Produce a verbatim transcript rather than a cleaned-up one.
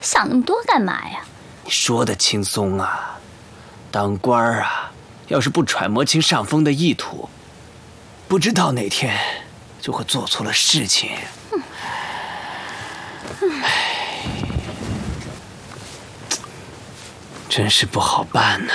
想那么多干嘛呀？ 你说的轻松啊，当官儿啊，要是不揣摩清上峰的意图，不知道哪天就会做错了事情。嗯，唉，真是不好办呢。